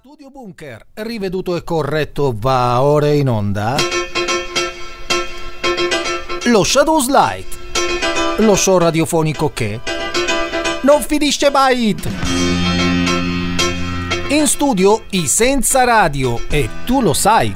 Studio Bunker, riveduto e corretto, va ora in onda lo Shadows Light, lo show radiofonico che non finisce mai. In studio i Senza Radio, e tu lo sai.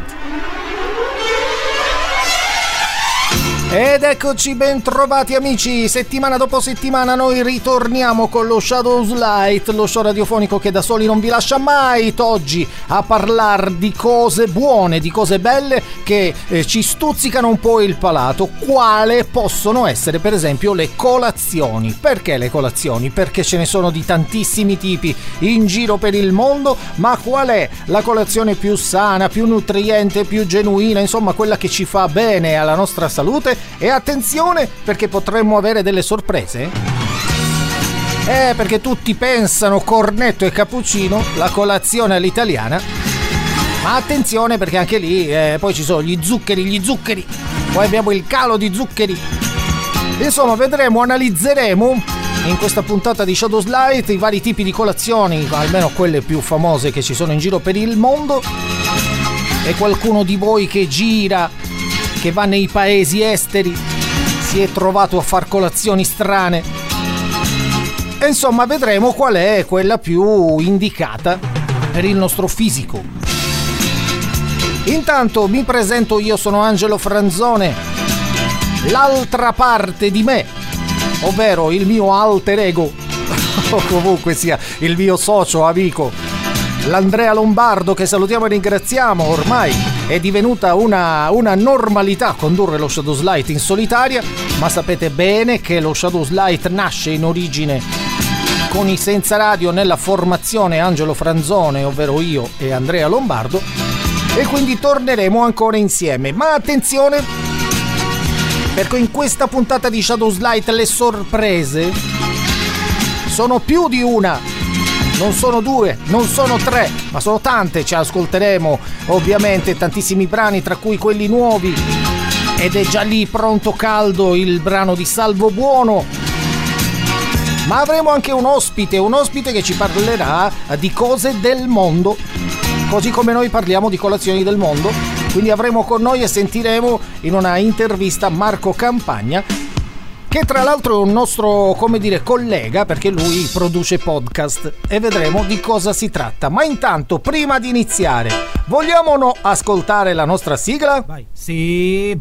Ed eccoci, ben trovati amici, settimana dopo settimana noi ritorniamo con lo Shadows Light, lo show radiofonico che da soli non vi lascia mai. Oggi a parlare di cose buone, di cose belle che ci stuzzicano un po' il palato, quale possono essere per esempio le colazioni. Perché le colazioni? Perché ce ne sono di tantissimi tipi in giro per il mondo, ma qual è la colazione più sana, più nutriente, più genuina, insomma quella che ci fa bene alla nostra salute? E attenzione, perché potremmo avere delle sorprese. Perché tutti pensano cornetto e cappuccino, la colazione all'italiana, ma attenzione perché anche lì poi ci sono gli zuccheri, poi abbiamo il calo di zuccheri. Insomma, analizzeremo in questa puntata di Shadows Light i vari tipi di colazioni, almeno quelle più famose che ci sono in giro per il mondo. E qualcuno di voi che gira, che va nei paesi esteri, si è trovato a far colazioni strane. E insomma, vedremo qual è quella più indicata per il nostro fisico. Intanto mi presento, io sono Angelo Franzone. L'altra parte di me, ovvero il mio alter ego, o comunque sia il mio socio amico, l'Andrea Lombardo, che salutiamo e ringraziamo. Ormai è divenuta una normalità condurre lo Shadows Light in solitaria, ma sapete bene che lo Shadows Light nasce in origine con i Senza Radio nella formazione Angelo Franzone, ovvero io e Andrea Lombardo, e quindi torneremo ancora insieme. Ma attenzione, perché in questa puntata di Shadows Light le sorprese sono più di una. Non sono due, non sono tre, ma sono tante. Ci ascolteremo ovviamente tantissimi brani, tra cui quelli nuovi, ed è già lì pronto caldo il brano di Salvo Buono. Ma avremo anche un ospite che ci parlerà di cose del mondo, così come noi parliamo di colazioni del mondo. Quindi avremo con noi e sentiremo in una intervista Marco Campagna, che tra l'altro è un nostro, come dire, collega, perché lui produce podcast, e vedremo di cosa si tratta. Ma intanto, prima di iniziare, vogliamo o no ascoltare la nostra sigla? Vai. Sì,